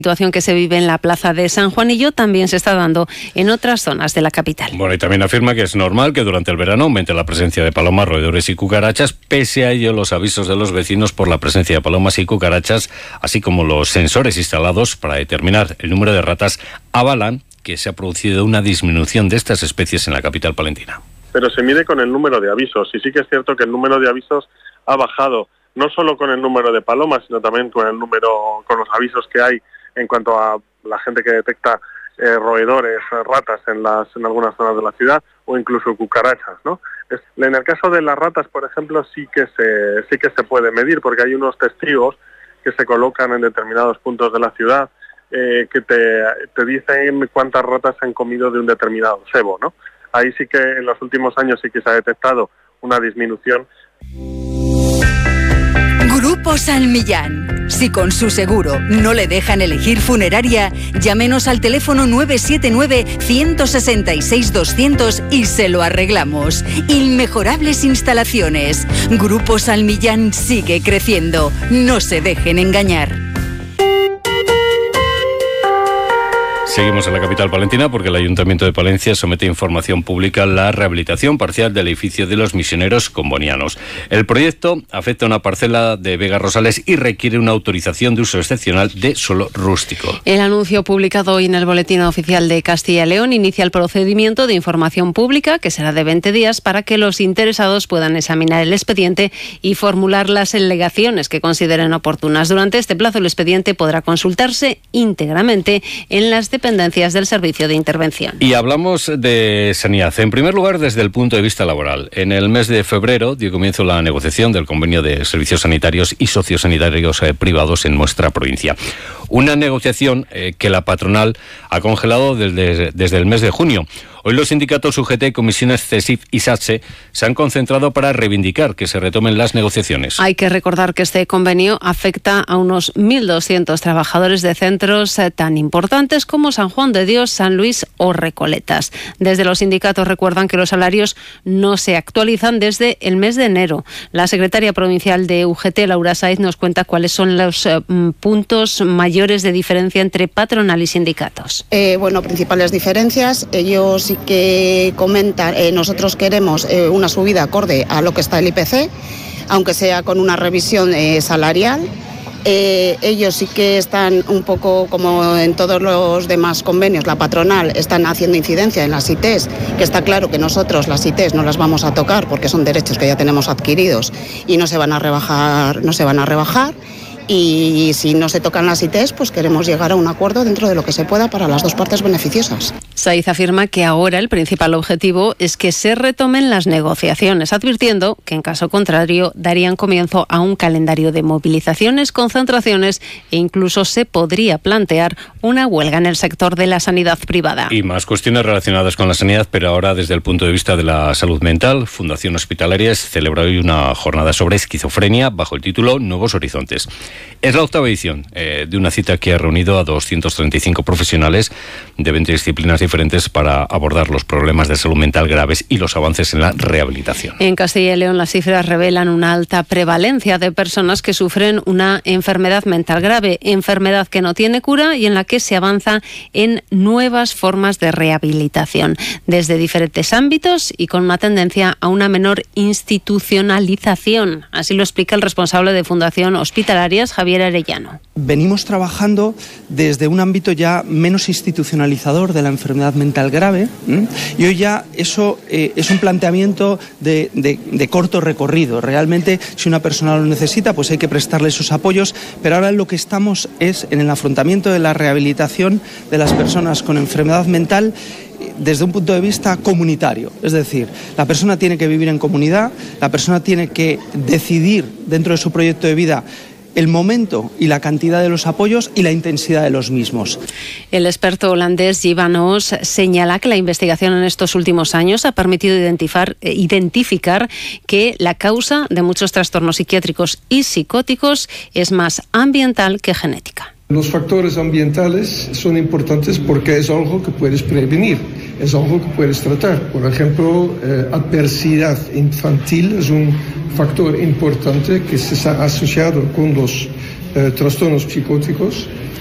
Situación que se vive en la plaza de San Juanillo también se está dando en otras zonas de la capital. Bueno, y también afirma que es normal que durante el verano aumente la presencia de palomas, roedores y cucarachas. Pese a ello, los avisos de los vecinos por la presencia de palomas y cucarachas, así como los sensores instalados para determinar el número de ratas, avalan que se ha producido una disminución de estas especies en la capital palentina. Pero se mide con el número de avisos, y sí que es cierto que el número de avisos ha bajado, no solo con el número de palomas, sino también con los avisos que hay en cuanto a la gente que detecta roedores, ratas en algunas zonas de la ciudad, o incluso cucarachas, ¿no? En el caso de las ratas, por ejemplo, sí que se puede medir, porque hay unos testigos que se colocan en determinados puntos de la ciudad que te dicen cuántas ratas han comido de un determinado cebo, ¿no? Ahí sí que en los últimos años sí que se ha detectado una disminución. Grupo San Millán. Si con su seguro no le dejan elegir funeraria, llámenos al teléfono 979-166-200 y se lo arreglamos. Inmejorables instalaciones. Grupo San Millán sigue creciendo. No se dejen engañar. Seguimos en la capital palentina porque el Ayuntamiento de Palencia somete a información pública la rehabilitación parcial del edificio de los misioneros combonianos. El proyecto afecta a una parcela de Vega Rosales y requiere una autorización de uso excepcional de suelo rústico. El anuncio publicado hoy en el Boletín Oficial de Castilla y León inicia el procedimiento de información pública, que será de 20 días, para que los interesados puedan examinar el expediente y formular las alegaciones que consideren oportunas. Durante este plazo, el expediente podrá consultarse íntegramente en las dependencias del Servicio de Intervención. Y hablamos de sanidad. En primer lugar, desde el punto de vista laboral. En el mes de febrero dio comienzo la negociación del convenio de servicios sanitarios y sociosanitarios privados en nuestra provincia. Una negociación que la patronal ha congelado desde el mes de junio. Hoy los sindicatos UGT, comisiones CESIF y SATSE se han concentrado para reivindicar que se retomen las negociaciones. Hay que recordar que este convenio afecta a unos 1.200 trabajadores de centros tan importantes como San Juan de Dios, San Luis o Recoletas. Desde los sindicatos recuerdan que los salarios no se actualizan desde el mes de enero. La secretaria provincial de UGT, Laura Saiz, nos cuenta cuáles son los puntos mayores de diferencia entre patronal y sindicatos. Principales diferencias. Ellos sí que comentan, nosotros queremos una subida acorde a lo que está el IPC, aunque sea con una revisión salarial. Ellos sí que están un poco como en todos los demás convenios, la patronal, están haciendo incidencia en las ITs, que está claro que nosotros las ITs no las vamos a tocar porque son derechos que ya tenemos adquiridos y no se van a rebajar. Y si no se tocan las ITs, pues queremos llegar a un acuerdo dentro de lo que se pueda para las dos partes beneficiosas. Saiz afirma que ahora el principal objetivo es que se retomen las negociaciones, advirtiendo que en caso contrario darían comienzo a un calendario de movilizaciones, concentraciones e incluso se podría plantear una huelga en el sector de la sanidad privada. Y más cuestiones relacionadas con la sanidad, pero ahora desde el punto de vista de la salud mental. Fundación Hospitalarias celebra hoy una jornada sobre esquizofrenia bajo el título Nuevos Horizontes. Es la octava edición de una cita que ha reunido a 235 profesionales de 20 disciplinas diferentes para abordar los problemas de salud mental graves y los avances en la rehabilitación. En Castilla y León las cifras revelan una alta prevalencia de personas que sufren una enfermedad mental grave, enfermedad que no tiene cura y en la que se avanza en nuevas formas de rehabilitación desde diferentes ámbitos y con una tendencia a una menor institucionalización. Así lo explica el responsable de Fundación Hospitalarias, Javier Arellano. Venimos trabajando desde un ámbito ya menos institucionalizador de la enfermedad mental grave, y hoy ya eso es un planteamiento de corto recorrido. Realmente, si una persona lo necesita, pues hay que prestarle esos apoyos, pero ahora lo que estamos es en el afrontamiento de la rehabilitación de las personas con enfermedad mental desde un punto de vista comunitario. Es decir, la persona tiene que vivir en comunidad, la persona tiene que decidir dentro de su proyecto de vida el momento y la cantidad de los apoyos y la intensidad de los mismos. El experto holandés Givan Os señala que la investigación en estos últimos años ha permitido identificar que la causa de muchos trastornos psiquiátricos y psicóticos es más ambiental que genética. Los factores ambientales son importantes porque es algo que puedes prevenir, es algo que puedes tratar. Por ejemplo, adversidad infantil es un factor importante que se ha asociado con los trastornos psicóticos